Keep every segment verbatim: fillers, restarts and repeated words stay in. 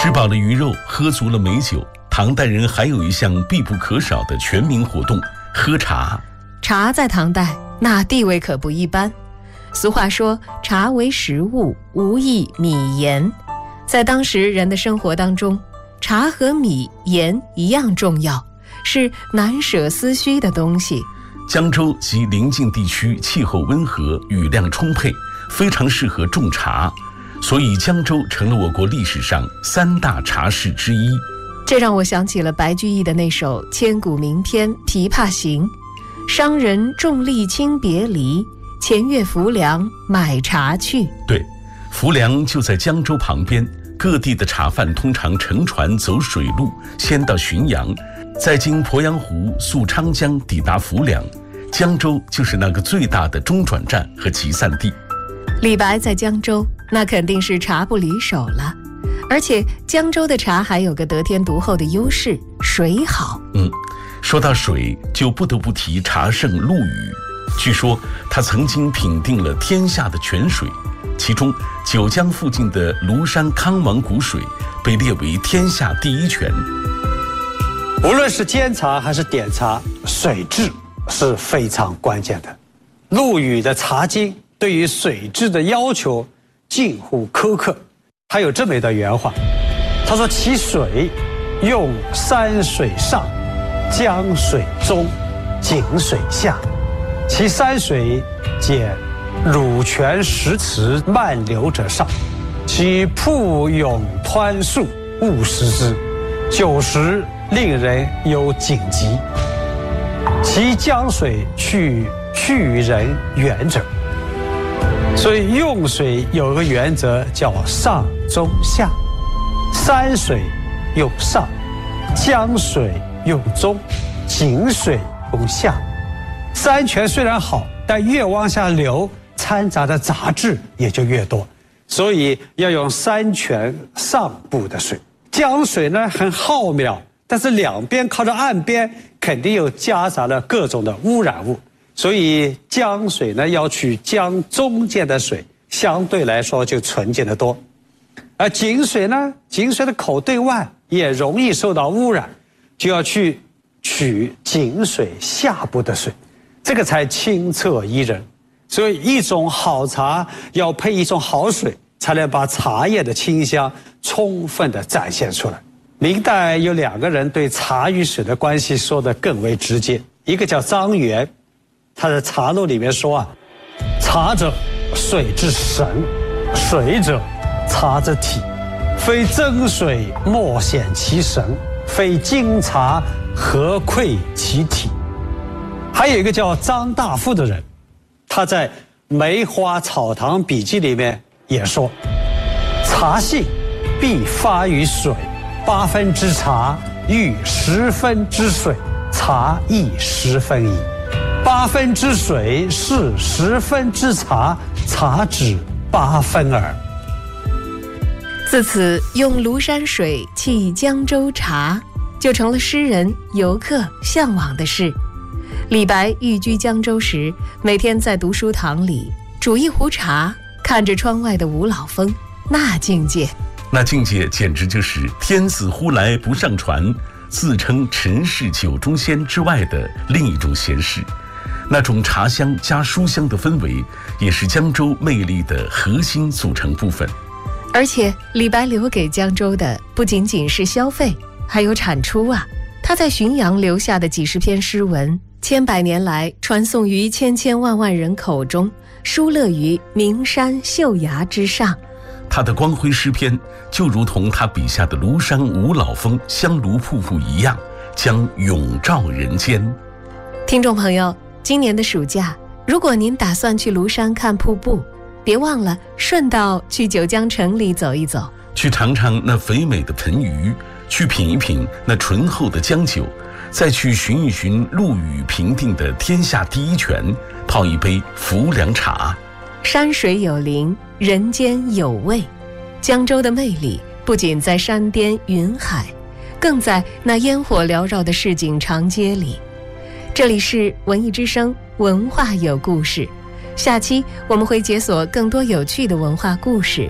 吃饱了鱼肉，喝足了美酒，唐代人还有一项必不可少的全民活动——喝茶。 茶在唐代那地位可不一般。俗话说，茶为食物，无异米盐。在当时人的生活当中，茶和米盐一样重要，是难舍思虚的东西。 江州及邻近地区气候温和，雨量充沛，非常适合种茶，所以江州成了我国历史上三大茶市之一。 这让我想起了白居易的那首千古名篇《琵琶行》：商人重利轻别离，前越浮梁买茶去。 对，浮梁就在江州旁边，各地的茶贩通常乘船走水路，先到浔阳，再经鄱阳湖、溯昌江抵达浮梁。江州就是那个最大的中转站和集散地。 李白在江州，那肯定是茶不离手了。而且江州的茶还有个得天独厚的优势，水好。 嗯，说到水，就不得不提茶圣陆羽。据说他曾经品定了天下的泉水，其中九江附近的庐山康王谷水被列为天下第一泉。 无论是煎茶还是点茶，水质是非常关键的。陆羽的《茶经》对于水质的要求近乎苛刻，他有这么一段原话，他说：其水用山水上，江水中，井水下，其山水皆乳泉石池漫流者上，其瀑涌湍树，勿食之，久时令人有景疾。其江水去去人远者。所以用水有个原则叫上中下，山水用上，江水用中，井水用下。山泉虽然好，但越往下流，掺杂的杂质也就越多，所以要用山泉上部的水。江水呢很浩渺，但是两边靠着岸边，肯定又夹杂了各种的污染物，所以江水呢要取江中间的水，相对来说就纯净得多。而井水呢，井水的口对外也容易受到污染，就要去取井水下部的水，这个才清澈宜人。所以一种好茶要配一种好水，才能把茶叶的清香充分地展现出来。明代有两个人对茶与水的关系说得更为直接，一个叫张元，他的茶录里面说啊，茶者水之神，水者茶之体，非真水莫显其神，非精茶何愧其体。还有一个叫张大夫的人，他在《梅花草堂笔记》里面也说，茶性必发于水，八分之茶遇十分之水，茶亦十分矣。八分之水是十分之茶，茶只八分耳。 自此，用庐山水沏江州茶，就成了诗人、游客向往的事。李白寓居江州时，每天在读书堂里煮一壶茶，看着窗外的五老峰，那境界， 那境界简直就是天子呼来不上船，自称尘世酒中仙之外的另一种闲适。那种茶香加书香的氛围，也是江州魅力的核心组成部分。 而且李白留给江州的不仅仅是消费，还有产出啊。他在浔阳留下的几十篇诗文，千百年来传颂于千千万万人口中，疏勒于名山秀崖之上。 他的光辉诗篇就如同他笔下的庐山五老峰、香炉瀑布一样，将永照人间。 听众朋友，今年的暑假，如果您打算去庐山看瀑布，别忘了顺道去九江城里走一走， 去尝尝那肥美的盆鱼，去品一品那醇厚的江酒，再去寻一寻陆羽评定的天下第一泉，泡一杯浮梁茶。 山水有灵，人间有味。江州的魅力不仅在山巅云海，更在那烟火缭绕的市井长街里。这里是文艺之声，文化有故事。下期我们会解锁更多有趣的文化故事，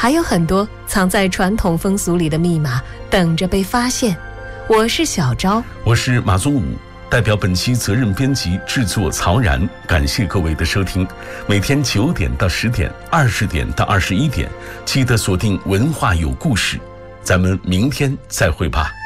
还有很多藏在传统风俗里的密码等着被发现。我是小昭， 我是马宗武，代表本期责任编辑制作曹然，感谢各位的收听。每天九点到十点，二十点到二十一点，记得锁定文化有故事。咱们明天再会吧。